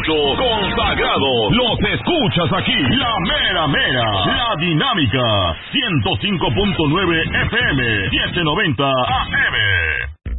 hechos consagrados los escuchas aquí. La mera mera, la dinámica, 105.9 FM, 790 AM.